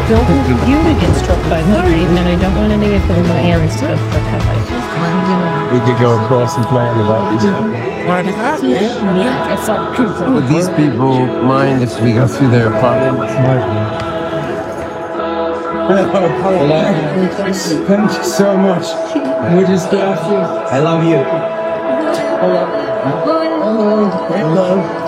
don't want you to get struck by lightning, and I don't want any of my parents to get struck by lightning. We could go across and play about this. Would these people mind if we go through their apartment? Thank you so much. We just love you. I love you. I love.